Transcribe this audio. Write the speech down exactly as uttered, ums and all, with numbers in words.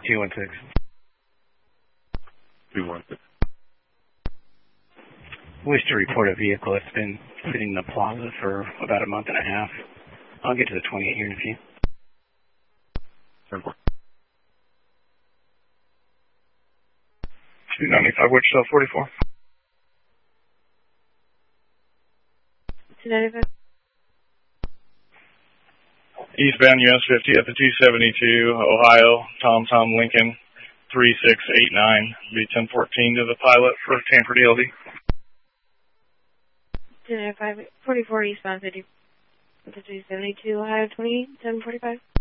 two one six. two one six. Wish to report a vehicle that's been sitting in the plaza for about a month and a half. I'll get to the twenty-eight here in a few. two ninety-five Wichita forty-four. two ninety-five. Eastbound U S fifty at the two seventy-two, Ohio, Tom Tom Lincoln, three six eight nine, B ten fourteen to the pilot for Tampa D L D. two ninety-five, forty-four eastbound fifty, two seventy-two, Ohio, twenty-seven forty-five.